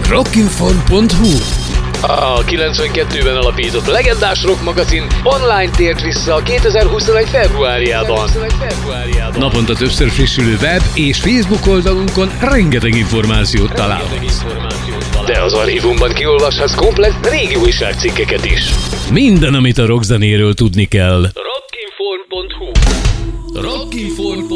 Rockinform.hu. A 92-ben alapított legendás rock magazin online tért vissza a 2021 februárjában. Naponta többször frissülő web és Facebook oldalunkon rengeteg információt találhatsz. De az archívumban kiolvashatsz komplett régi újságcikkeket is. Minden, amit a rockzenéről tudni kell. Rockinform.hu. Rockinform.hu